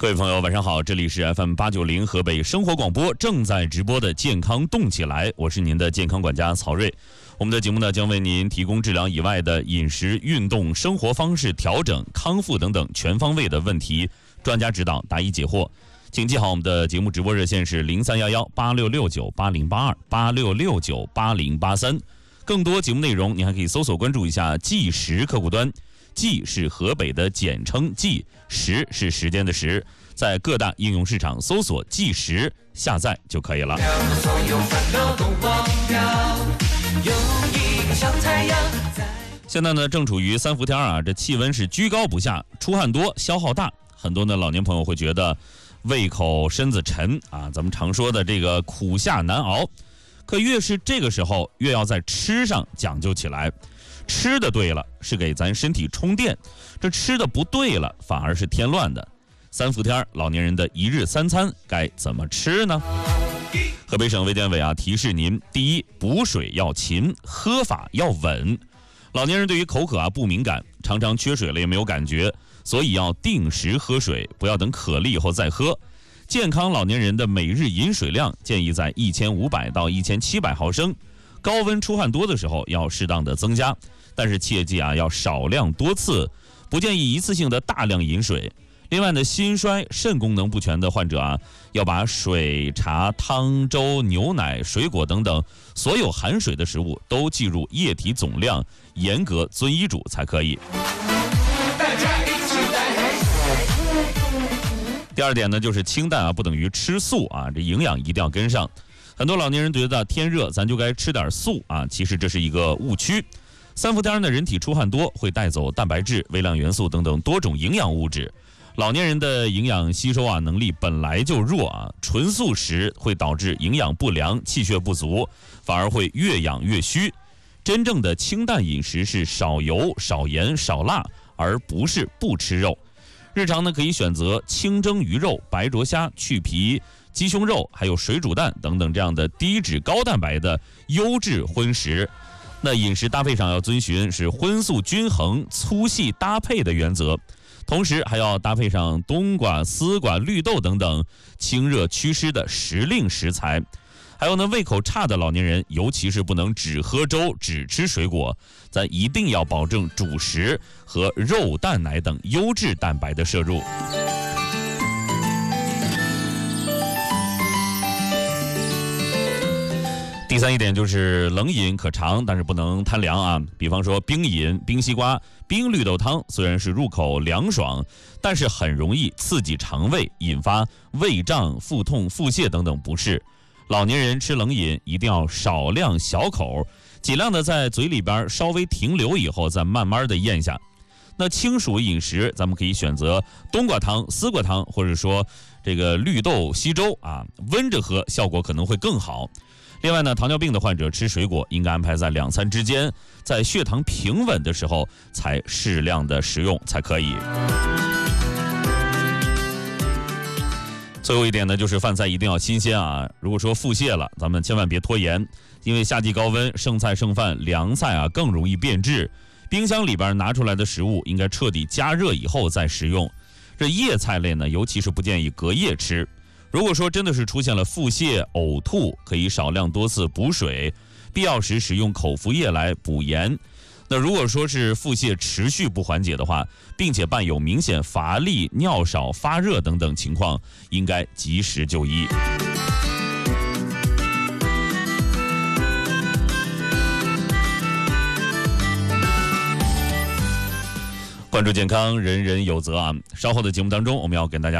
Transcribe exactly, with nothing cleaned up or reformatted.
各位朋友，晚上好，这里是 F M 八九零河北生活广播正在直播的健康动起来，我是您的健康管家曹瑞。我们的节目呢，将为您提供治疗以外的饮食、运动、生活方式调整、康复等等全方位的问题，专家指导，答疑解惑。请记好，我们的节目直播热线是零三幺幺八六六九八零八二八六六九八零八三。更多节目内容，您还可以搜索关注一下计时客户端。计是河北的简称计，时是时间的时，在各大应用市场搜索计时下载就可以了。现在呢，正处于三伏天啊，这气温是居高不下，出汗多，消耗大，很多的老年朋友会觉得胃口身子沉啊，咱们常说的这个苦下难熬。可越是这个时候，越要在吃上讲究起来。吃的对了是给咱身体充电，这吃的不对了反而是添乱的。三伏天老年人的一日三餐该怎么吃呢？河北省卫健委啊提示您：第一，补水要勤，喝法要稳。老年人对于口渴啊不敏感，常常缺水了也没有感觉，所以要定时喝水，不要等渴了以后再喝。健康老年人的每日饮水量建议在一千五百到一千七百毫升。高温出汗多的时候要适当的增加，但是切记啊要少量多次，不建议一次性的大量饮水。另外呢，心衰、肾功能不全的患者啊，要把水、茶、汤、粥、牛奶、水果等等所有含水的食物都计入液体总量，严格遵医嘱才可以。第二点呢，就是清淡啊不等于吃素啊，这营养一定要跟上。很多老年人觉得天热咱就该吃点素啊，其实这是一个误区。三伏天的人体出汗多，会带走蛋白质、微量元素等等多种营养物质。老年人的营养吸收啊能力本来就弱啊，纯素食会导致营养不良、气血不足，反而会越养越虚。真正的清淡饮食是少油、少盐、少辣，而不是不吃肉。日常呢可以选择清蒸鱼肉、白灼虾、去皮鸡胸肉，还有水煮蛋等等这样的低脂高蛋白的优质荤食。那饮食搭配上要遵循是荤素均衡、粗细搭配的原则，同时还要搭配上冬瓜、丝瓜、绿豆等等清热祛湿的时令食材。还有呢，胃口差的老年人，尤其是不能只喝粥、只吃水果，咱一定要保证主食和肉、蛋、奶等优质蛋白的摄入。第三一点就是冷饮可尝，但是不能贪凉啊。比方说冰饮、冰西瓜、冰绿豆汤，虽然是入口凉爽，但是很容易刺激肠胃，引发胃胀、腹痛、腹泻等等不适。老年人吃冷饮一定要少量小口，尽量的在嘴里边稍微停留以后再慢慢的咽下。那清暑饮食咱们可以选择冬瓜汤、丝瓜汤，或者说这个绿豆稀粥啊，温着喝效果可能会更好。另外呢，糖尿病的患者吃水果应该安排在两餐之间，在血糖平稳的时候才适量的食用才可以。最后一点呢，就是饭菜一定要新鲜啊！如果说腹泻了，咱们千万别拖延，因为夏季高温，剩菜剩饭、凉菜啊更容易变质。冰箱里边拿出来的食物应该彻底加热以后再食用。这叶菜类呢，尤其是不建议隔夜吃。如果说真的是出现了腹泻、呕吐，可以少量多次补水，必要时使用口服液来补盐。那如果说是腹泻持续不缓解的话，并且伴有明显乏力、尿少、发热等等情况，应该及时就医。关注健康，人人有责啊！稍后的节目当中，我们要跟大家